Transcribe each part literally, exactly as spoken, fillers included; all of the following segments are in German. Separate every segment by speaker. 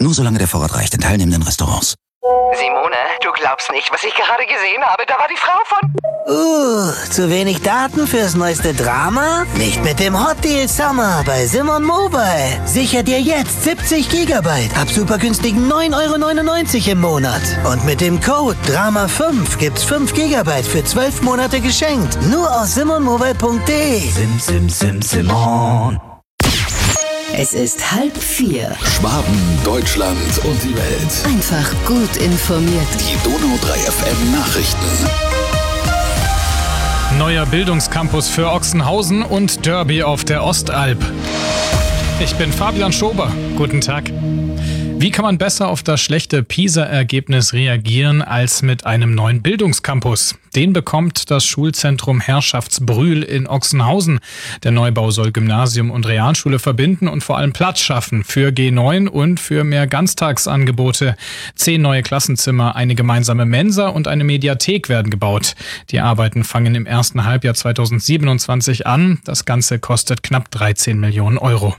Speaker 1: Nur solange der Vorrat reicht in teilnehmenden Restaurants.
Speaker 2: Simone, du glaubst nicht, was ich gerade gesehen habe. Da war die Frau von...
Speaker 3: Uh, zu wenig Daten fürs neueste Drama? Nicht mit dem Hot Deal Summer bei Simon Mobile. Sicher dir jetzt siebzig Gigabyte ab super günstigen neun Euro neunundneunzig im Monat. Und mit dem Code Drama fünf gibt's fünf Gigabyte für zwölf Monate geschenkt. Nur auf simonmobile punkt de.
Speaker 1: Sim, sim, sim, Simon.
Speaker 4: Es ist halb vier.
Speaker 5: Schwaben, Deutschland und die Welt.
Speaker 4: Einfach gut informiert.
Speaker 5: Die Donau drei F M Nachrichten.
Speaker 6: Neuer Bildungscampus für Ochsenhausen und Derby auf der Ostalb. Ich bin Fabian Schober. Guten Tag. Wie kann man besser auf das schlechte PISA-Ergebnis reagieren als mit einem neuen Bildungscampus? Den bekommt das Schulzentrum Herrschaftsbrühl in Ochsenhausen. Der Neubau soll Gymnasium und Realschule verbinden und vor allem Platz schaffen für G neun und für mehr Ganztagsangebote. Zehn neue Klassenzimmer, eine gemeinsame Mensa und eine Mediathek werden gebaut. Die Arbeiten fangen im ersten Halbjahr zweitausendsiebenundzwanzig an. Das Ganze kostet knapp dreizehn Millionen Euro.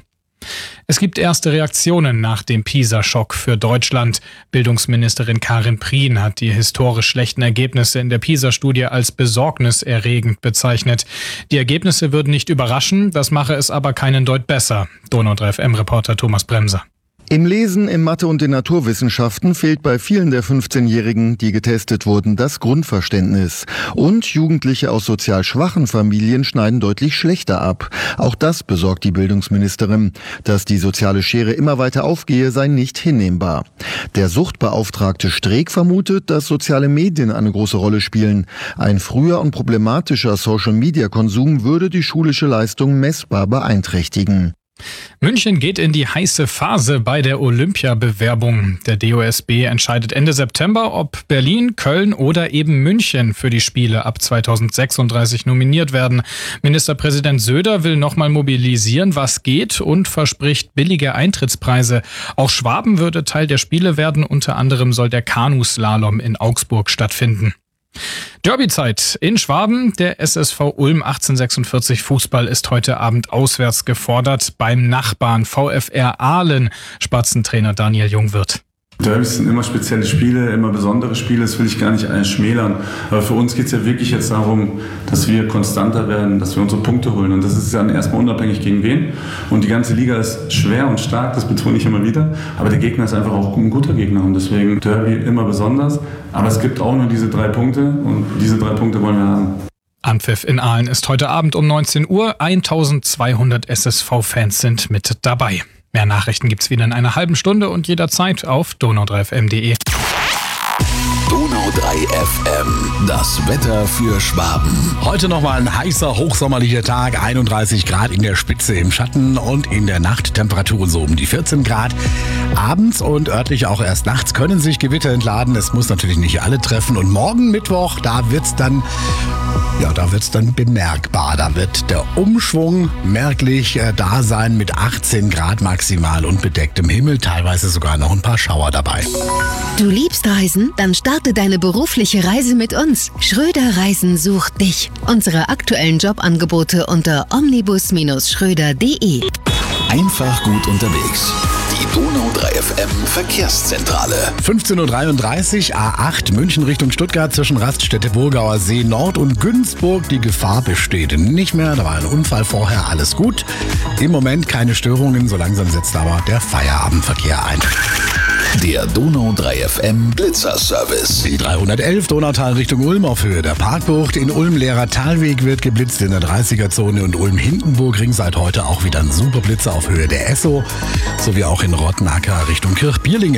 Speaker 6: Es gibt erste Reaktionen nach dem PISA-Schock für Deutschland. Bildungsministerin Karin Prien hat die historisch schlechten Ergebnisse in der PISA-Studie als besorgniserregend bezeichnet. Die Ergebnisse würden nicht überraschen, das mache es aber keinen Deut besser. Donau drei F M-Reporter Thomas Bremser.
Speaker 7: Im Lesen, in Mathe und den Naturwissenschaften fehlt bei vielen der fünfzehnjährigen, die getestet wurden, das Grundverständnis. Und Jugendliche aus sozial schwachen Familien schneiden deutlich schlechter ab. Auch das besorgt die Bildungsministerin. Dass die soziale Schere immer weiter aufgehe, sei nicht hinnehmbar. Der Suchtbeauftragte Streeck vermutet, dass soziale Medien eine große Rolle spielen. Ein früher und problematischer Social-Media-Konsum würde die schulische Leistung messbar beeinträchtigen.
Speaker 6: München geht in die heiße Phase bei der Olympiabewerbung. Der D O S B entscheidet Ende September, ob Berlin, Köln oder eben München für die Spiele ab zweitausendsechsunddreißig nominiert werden. Ministerpräsident Söder will nochmal mobilisieren, was geht, und verspricht billige Eintrittspreise. Auch Schwaben würde Teil der Spiele werden. Unter anderem soll der Kanuslalom in Augsburg stattfinden. Derbyzeit in Schwaben. Der S S V Ulm achtzehnhundertsechsundvierzig Fußball ist heute Abend auswärts gefordert beim Nachbarn V F R Aalen. Spatzentrainer Daniel Jungwirth.
Speaker 8: Derbys sind immer spezielle Spiele, immer besondere Spiele, das will ich gar nicht alles schmälern. Aber für uns geht es ja wirklich jetzt darum, dass wir konstanter werden, dass wir unsere Punkte holen. Und das ist dann erstmal unabhängig gegen wen. Und die ganze Liga ist schwer und stark, das betone ich immer wieder. Aber der Gegner ist einfach auch ein guter Gegner und deswegen Derby immer besonders. Aber es gibt auch nur diese drei Punkte und diese drei Punkte wollen wir haben.
Speaker 6: Anpfiff in Aalen ist heute Abend um neunzehn Uhr. eintausendzweihundert S S V-Fans sind mit dabei. Mehr Nachrichten gibt's wieder in einer halben Stunde und jederzeit auf donau drei f m punkt de.
Speaker 5: Donau drei F M, das Wetter für Schwaben.
Speaker 9: Heute nochmal ein heißer, hochsommerlicher Tag, einunddreißig Grad in der Spitze im Schatten und in der Nacht Temperaturen so um die vierzehn Grad. Abends und örtlich auch erst nachts können sich Gewitter entladen. Es muss natürlich nicht alle treffen. Und morgen Mittwoch, da wird's dann, ja, da wird's dann bemerkbar. Da wird der Umschwung merklich äh, da sein mit achtzehn Grad maximal und bedecktem Himmel. Teilweise sogar noch ein paar Schauer dabei.
Speaker 4: Du liebst Reisen? Dann starte deine berufliche Reise mit uns. Schröder Reisen sucht dich. Unsere aktuellen Jobangebote unter omnibus schröder punkt de.
Speaker 5: Einfach gut unterwegs. Die Donau drei F M Verkehrszentrale.
Speaker 9: fünfzehn Uhr dreiunddreißig, A acht, München Richtung Stuttgart zwischen Raststätte Burgauer See Nord und Günzburg. Die Gefahr besteht nicht mehr. Da war ein Unfall vorher, alles gut. Im Moment keine Störungen, so langsam setzt aber der Feierabendverkehr ein.
Speaker 5: Der Donau drei F M Blitzerservice.
Speaker 9: Die dreihundertelf Donautal Richtung Ulm auf Höhe der Parkbucht. In Ulm Leerer Talweg wird geblitzt in der dreißiger-Zone und Ulm-Hindenburg-Ring seit heute auch wieder ein Superblitzer auf Höhe der Esso. Sowie auch in Rottenacker Richtung Kirchbierlingen.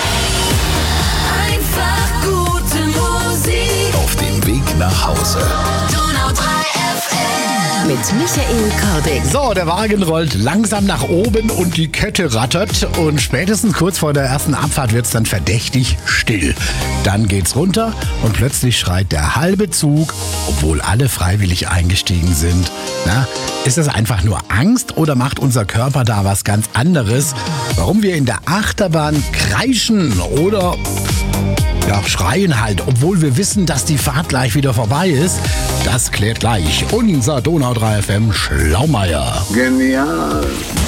Speaker 4: Einfach gute Musik.
Speaker 5: Auf dem Weg nach Hause.
Speaker 4: Donau drei F M. Mit Michael Kording.
Speaker 9: So, der Wagen rollt langsam nach oben und die Kette rattert. Und spätestens kurz vor der ersten Abfahrt wird es dann verdächtig still. Dann geht's runter und plötzlich schreit der halbe Zug, obwohl alle freiwillig eingestiegen sind. Na, ist das einfach nur Angst oder macht unser Körper da was ganz anderes? Warum wir in der Achterbahn kreischen oder ja, schreien halt, obwohl wir wissen, dass die Fahrt gleich wieder vorbei ist, das klärt gleich unser Donau drei F M Schlaumeier.
Speaker 10: Genial!